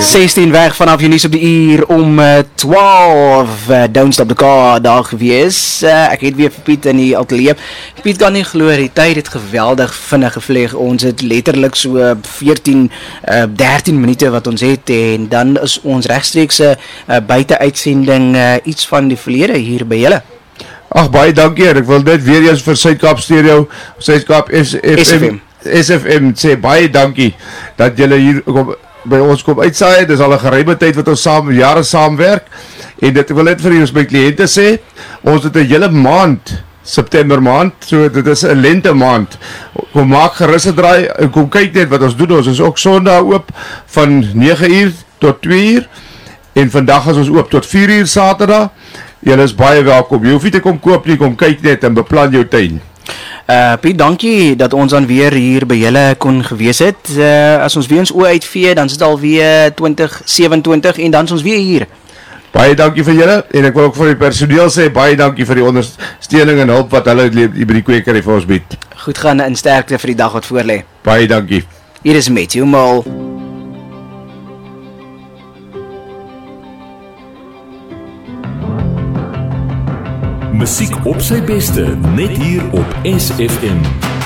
16 weg vanaf Unies op die uur om 12. Don't Stop the Car daar gewees. Ek het weer vir Piet in die atelier. Piet kan nie glo, die tyd het geweldig vinnig gevlieg. Ons het letterlik so 13 minute wat ons het en dan is ons regstreekse buite-uitsending iets van die verlede hier by julle. Ag, baie dankie. Ek wil net weer eens vir Suid-Kaap Stereo, Suid-Kaap SFM sê baie dankie dat julle hier by ons kom uitsaai. Dis al 'n geruime tyd wat ons jare saamwerk. En dit wil net vir ons my kliënte sê, ons het 'n hele maand, September maand, so dit is 'n lente maand. Kom maak gerus 'n draai en kom kyk net wat ons doen. Ons is ook Sondag oop van 9:00 tot 2:00 en vandag is ons oop tot 4:00 Saterdag. Julle is baie welkom. Jy hoef nie te kom koop nie, kom kyk net en beplan jou tuin. Piet, dankie dat ons dan weer hier by julle kon gewees het. As ons weer ons oë uitvee, dan is dit alweer 2027 en dan is ons weer hier. Baie dankie vir julle en ek wil ook vir die personeel sê, baie dankie vir die ondersteuning en hulp wat hulle by die kwekery vir ons bied. Goed gaan en sterkte vir die dag wat voor lê. Baie dankie. Hier is Matthew Mole. Musiek op sy beste, net hier op SFM.